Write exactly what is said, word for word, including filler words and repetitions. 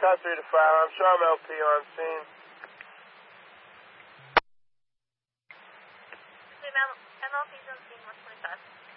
car three to five. I'm sure I'm L P on scene. M L P's on scene, one twenty-five.